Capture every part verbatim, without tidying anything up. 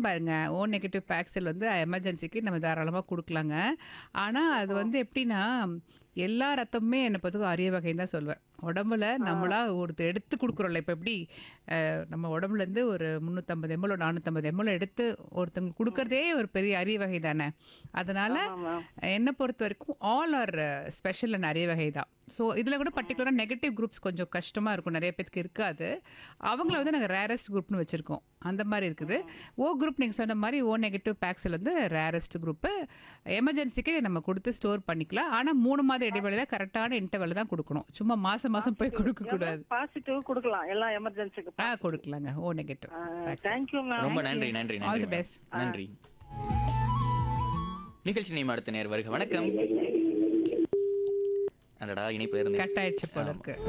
சொன்னேன் பாருங்க, ஓ நெகட்டிவ் பேக்செல் வந்து எமர்ஜென்சிக்கு நம்ம தாராளமா குடுக்கலாங்க. ஆனா, அது ஓஹோ! வந்து எப்படின்னா, எல்லா ரத்தமுமே என்ன பொறுத்தவரைக்கும் அரிய வகைன்னு தான் சொல்வேன். உடம்புல ஆ. நம்மளா ஒருத்தர் எடுத்து குடுக்குறோம்ல, இப்ப எப்படி அ நம்ம உடம்புலேருந்து ஒரு முந்நூற்று ஐம்பது எம்எல், நானூற்று ஐம்பது எம்எல் எடுத்து ஒருத்தவங்களுக்கு ம். குடுக்குறதே ஒரு பெரிய அரிய வகை தானே. அதனால ஆமா மேம். என்ன பொறுத்தவரைக்கும் ஆல் ஆர் ஸ்பெஷல் அண்ட் அரிய வகை தான். ஸோ இதில கூட ம். பர்ட்டிகுலரா நெகட்டிவ் குரூப்ஸ் கொஞ்சம் கஷ்டமா இருக்கும். நெறைய பேத்துக்கு இருக்காது. அவங்கள ம். வந்து நாங்க ரேரஸ்ட் குரூப்னு வச்சிருக்கோம். அந்த மாரி இருக்குது. ம். ஓ குரூப் நீங்க சொன்ன மாரி ஓ நெகட்டிவ் பேக்செல் வந்து ரேரஸ்ட் குரூப்பு. எமர்ஜென்சிக்கு நம்ம குடுத்து ஸ்டோர் பண்ணிக்கலாம். ஆனா மூணு மாத இடைவெளியில கரெக்ட்டான இன்டர்வல்ல தான் குடுக்கணும். சும்மா மாசம் மாசம் போய் பாசிட்டிவ் எல்லாம் குடுக்கக்கூடாது. பாசிட்டிவ் குடுக்கலாம். எல்லாம் எமர்ஜென்சிக்கு ஆ positive. குடுக்கலாங்க. O negative ah பேக்செல். Thank you ma'am. ரொம்ப தேங்க் யூ. நன்றி, நன்றி, ஆல் நன்றி தி மேம். பெஸ்ட். ஆ. நன்றி. நிகழ்ச்சி நேம் அடுத்த நேர் வருக. வணக்கம். அடடா இணைப்பு இருந்தேன். கட் ஆயிடுச்சு போல ஆமா. இருக்கு.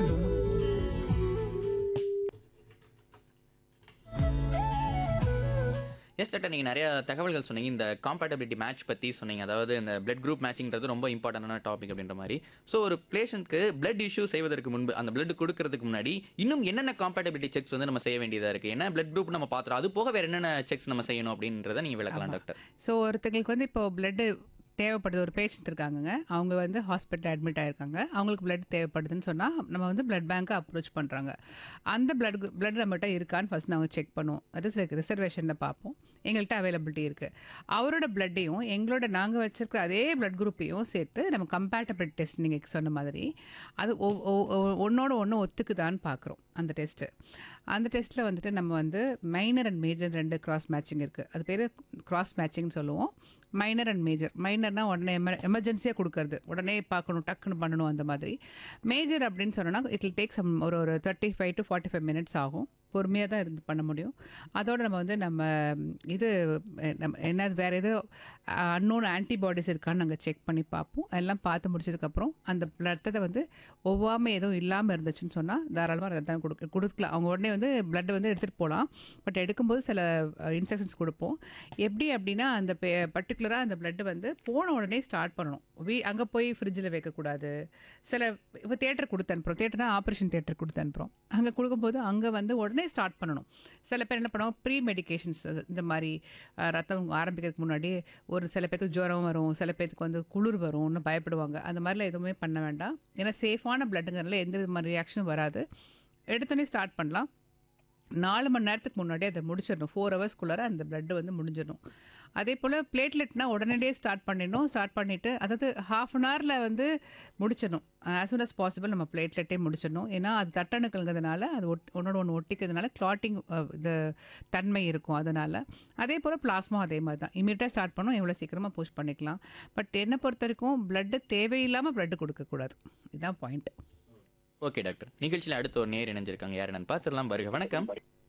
எஸ் டாக்டர், நீங்க நிறைய தகவல்கள் சொன்னீங்க. இந்த காம்பேட்டபிலிட்டி மேட்ச் பத்தி சொன்னீங்க. அதாவது இந்த பிளட் குரூப் மேட்சிங்கிறது ரொம்ப இம்பார்ட்டன்டான டாபிக் அப்படின்ற மாதிரி. ஸோ ஒரு பேஷண்ட்க்கு பிளட் இஷ்யூ செய்வதற்கு முன்பு, அந்த பிளட் கொடுக்கறதுக்கு முன்னாடி இன்னும் என்னென்ன காம்பேட்டபிலிட்டி செக்ஸ் வந்து நம்ம செய்ய வேண்டியதா இருக்கு? என்ன பிளட் குரூப் நம்ம பாத்துறோம், அது போக வேற என்னென்ன செக்ஸ் நம்ம செய்யணும் அப்படின்றத நீங்க விளக்கலாம் ஆமா. டாக்டர். ஸோ ஒருத்தங்களுக்கு வந்து இப்போ பிளட்டு தேவைப்படுது. ஒரு பேஷண்ட் இருக்காங்கங்க. அவங்க வந்து ஹாஸ்பிட்டல் அட்மிட் ஆயிருக்காங்க. அவங்களுக்கு பிளட் தேவைப்படுதுன்னு சொன்னா, நம்ம வந்து பிளட் பேங்க்க அப்ரோச் பண்றாங்க. அந்த பிளட் பிளட் நம்மகிட்ட இருக்கான்னு ஃபர்ஸ்ட் நாங்க செக் பண்ணுவோம். அது ரிசர்வேஷன்ல பார்ப்போம். எங்கள்கிட்ட அவைலபிலிட்டி இருக்கு. அவரோட பிளட்டையும் எங்களோட நாங்க வச்சிருக்கிற அதே பிளட் குரூப்பையும் சேர்த்து நம்ம கம்பேட்டபிலிட்டி டெஸ்ட் நீங்க சொன்ன மாதிரி அது ஒ- ஒ- ஒ- ஒண்ணோட ஒன்று ஒத்துக்குதான்னு பார்க்குறோம் அந்த டெஸ்ட்டு. அந்த டெஸ்ட்டில் வந்துட்டு நம்ம வந்து மைனர் அண்ட் மேஜர் ரெண்டு கிராஸ் மேட்சிங் இருக்குது. அது பேர் கிராஸ் மேட்சிங்னு சொல்லுவோம். Minor and major. மைனர்னா உடனே எம எமர்ஜென்சியாக கொடுக்கறது, உடனே பார்க்கணும், டக்குன்னு பண்ணணும் அந்த மாதிரி. மேஜர் அப்படின்னு சொன்னோன்னா இட் வில் டேக் சம் ஒரு ஒரு thirty five to forty five minutes ஆகும். பொறுமையாக தான் இருந்து பண்ண முடியும். அதோட நம்ம வந்து நம்ம இது அஹ், நம்ம என்ன வேறு ஏதோ அன்னோன் ஆன்டிபாடிஸ் இருக்கான்னு நாங்கள் செக் பண்ணி பார்ப்போம். எல்லாம் பார்த்து முடிச்சதுக்கப்புறம் அந்த ரத்தத்தை வந்து ஒவ்வாமை எதுவும் இல்லாமல் இருந்துச்சுன்னு சொன்னால் தாராளமாக ரத்தம் கொடுக்க கொடுக்கலாம். அவங்க உடனே வந்து பிளட் வந்து எடுத்துகிட்டு போகலாம். பட் எடுக்கும்போது சில இன்ஸ்ட்ரக்ஷன்ஸ் கொடுப்போம். எப்படி அப்படின்னா அந்த பர்டிகுலராக அந்த பிளட்டு வந்து போன உடனே ஸ்டார்ட் பண்ணணும். வீ அங்கே போய் ஃப்ரிட்ஜில் வைக்கக்கூடாது. சில இப்போ தேட்டர் கொடுத்து அனுப்புகிறோம். தேட்டர்னா ஆப்ரேஷன் தேட்டர் கொடுத்து அனுப்புகிறோம். அங்கே கொடுக்கும்போது அங்கே வந்து உடனே ஸ்டார்ட் பண்ணணும். சில பேர் என்ன பண்ணுவாங்க, ப்ரீ மெடிகேஷன்ஸ் இந்த மாதிரி அஹ், ரத்தம் ஆரம்பிக்கிறதுக்கு முன்னாடி ஒரு சில பேருக்கு ஜுரம் வரும், சில பேருக்கு வந்து குளிர் வரும்னு பயப்படுவாங்க. அந்த மாதிரிலாம் எதுவுமே பண்ண வேண்டாம். ஏன்னா சேஃபான பிளட்டுங்கிறதுல எந்த விதமான ரியாக்ஷனும் வராது. எடுத்தோடனே ஸ்டார்ட் பண்ணலாம். நாலு மணி நேரத்துக்கு முன்னாடி அதை முடிச்சிடணும். ஃபோர் ஹவர்ஸ்க்குள்ளார அந்த பிளட்டு வந்து முடிஞ்சிடணும். அதே போல் பிளேட்லெட்னா உடனடியே ஸ்டார்ட் பண்ணிடணும். ஸ்டார்ட் பண்ணிவிட்டு அதாவது ஹாஃப் அன் ஹவரில் வந்து முடிச்சிடணும். ஆஸ் சூன் அஸ் பாசிபிள் நம்ம பிளேட்லெட்டே முடிச்சிடணும். ஏன்னா அது தட்டணுக்கள்ங்கிறதுனால அது ஒட் ஒன்னோட ஒன்று ஒட்டிக்கிறதுனால கிளாட்டிங் இது தன்மை இருக்கும். அதனால் அதே போல் பிளாஸ்மா அதே மாதிரி தான். இமீடியட்டாக ஸ்டார்ட் பண்ணோம், எவ்வளோ சீக்கிரமாக புஷ் பண்ணிக்கலாம். பட் என்னை பொறுத்த வரைக்கும் பிளட்டு தேவையில்லாமல் பிளட்டு கொடுக்கக்கூடாது. இதுதான் பாயிண்ட். Okay doctor. நிகழ்ச்சியில் அடுத்த ஒரு நேர் இணைஞ்சிருக்காங்க. யார் என்னன்னு பார்த்துடலாம். வருக. வணக்கம்.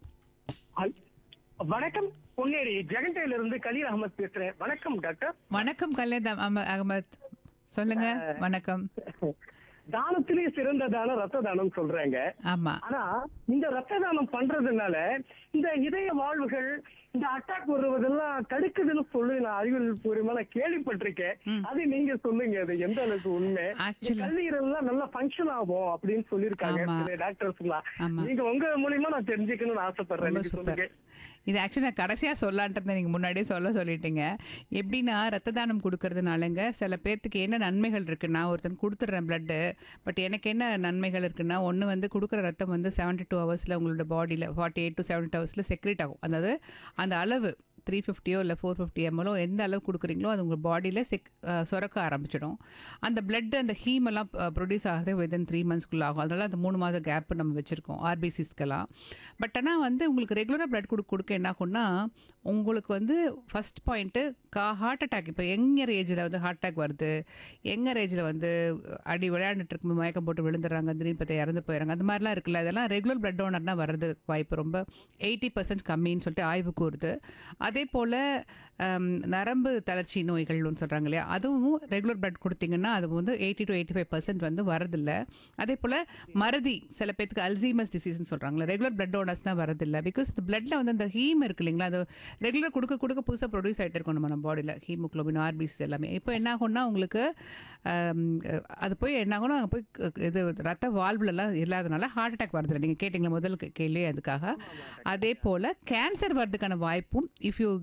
ஹல்- வணக்கம், பொன்னேரி ஜெகண்டையில இருந்து கலீல் அகமது பேசுறேன். வணக்கம் டாக்டர். வணக்கம் கல்யாத் அஹம- அகமத். சொல்லுங்க. வணக்கம். தானத்திலே சிறந்த தானம் ரத்த தானம் சொல்றாங்க. ஆமாம். ஆனா இந்த ரத்த தானம் பண்றதுனால இந்த இதய வாழ்வுகள், இந்த அட்டாக் வருவதெல்லாம் தடுக்குதுன்னு சொல்லி நான் அறிவியல் பூர்வமா நான் கேள்விப்பட்டிருக்கேன். ம். அது நீங்க சொல்லுங்க, அது எந்த அளவுக்கு உண்மை? இந்த Actually- கல்லீரல் எல்லாம் நல்லா ஃபங்க்ஷன் ஆகும் அப்படின்னு சொல்லியிருக்காங்க ஆமா. சில டாக்டர்ஸ் எல்லாம். ஆமா. நீங்க உங்க மூலியமா நான் தெரிஞ்சுக்கணும்னு ஆசைப்படுறேன். ரொம்ப நீங்க சூப்பர். சொல்லுங்க. இது ஆக்சுவலி நான் கடைசியாக சொல்லான்றதை நீங்கள் முன்னாடியே சொல்ல சொல்லிட்டீங்க. எப்படின்னா ரத்த தானம் கொடுக்கறதுனாலங்க சில பேர்த்துக்கு என்ன நன்மைகள் இருக்குது. நான் ஒருத்தன் கொடுத்துட்றேன் பிளட்டு, பட் எனக்கு என்ன நன்மைகள் இருக்குன்னா, ஒன்று வந்து கொடுக்குற ரத்தம் வந்து செவன்ட்டி டூ ஹவர்ஸில் உங்களோட பாடியில் ஃபார்ட்டி எயிட் டு செவன்ட்டி ஹவர்ஸில் செக்ரேட் ஆகும். அதாவது அந்த அளவு த்ரீ ஃபிஃப்டியோ இல்லை ஃபோர் ஃபிஃப்டி எம்எல்ஓ எந்த அளவு கொடுக்குறீங்களோ அது உங்கள் பாடியில் செக் அஹ், சுரக்க ஆரம்பிச்சிடும். அந்த பிளட் அந்த ஹீம் எல்லாம் ப்ரொடியூஸ் ஆகிறது வித்தின் த்ரீ மந்த்ஸ்க்குள்ள ஆகும். அதனால் அந்த மூணு மாத கேப் நம்ம வச்சுருக்கோம் ஆர்பிசிஸ்க்கெல்லாம். பட் ஆனால் வந்து உங்களுக்கு ரெகுலராக பிளட் கொடுக்க கொடுக்க என்ன ஆகும்னா, உங்களுக்கு வந்து ஃபஸ்ட் பாயிண்ட்டு கா ஹார்ட் அட்டாக். இப்போ யங்கர் ஏஜில் வந்து ஹார்ட் அட்டாக் வருது. யங்கர் ஏஜில் வந்து அடி விளையாண்டுட்டு இருக்கும்போது மயக்கம் போட்டு விழுந்துடுறாங்க, திடீர்னு பார்த்தா இறந்து போயிடுறாங்க. அந்த மாதிரிலாம் இருக்குல்ல, அதெல்லாம் ரெகுலர் பிளட் டோனர்னால் வர்றது வாய்ப்பு ரொம்ப எயிட்டி பர்சன்ட் கம்மின்னு சொல்லிட்டு ஆய்வு கூறுது. அதே போல் நரம்பு தளர்ச்சி நோய்கள்னு சொல்கிறாங்க இல்லையா, அதுவும் ரெகுலர் பிளட் கொடுத்தீங்கன்னா அது வந்து eighty to eighty five percent வந்து வரதில்லை. அதே போல் மறதி, சில பேருக்கு அல்சீமஸ் டிசீஸ்னு சொல்கிறாங்களே, ரெகுலர் பிளட் டோனர்ஸ் தான் வரதில்லை. பிகாஸ் இந்த பிளட்டில் வந்து அந்த ஹீம் இருக்கு இல்லைங்களா, அது ரெகுலர் கொடுக்க கொடுக்க புதுசாக ப்ரொடியூஸ் ஆகிட்டு இருக்கும் நம்ம நம்ம பாடியில், ஹீமோக்ளோபின், ஆர்பிசி எல்லாமே. இப்போ என்ன ஆகும்னா உங்களுக்கு ஆம், அது போய் என்ன ஆகும்னா அங்கே போய் க- இது ரத்த வால்வுலலாம் இல்லாதனால ஹார்ட் அட்டாக் வரதில்லை. நீங்கள் கேட்டிங்களா முதல் கே- கேள்வி அதுக்காக. அதே போல் கேன்சர் வர்றதுக்கான வாய்ப்பும் இஃப் யூ